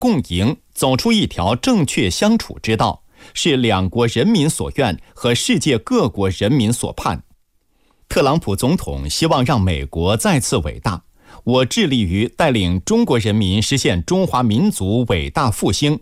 共赢，走出一条正确相处之道，是两国人民所愿和世界各国人民所盼。特朗普总统希望让美国再次伟大，我致力于带领中国人民实现中华民族伟大复兴。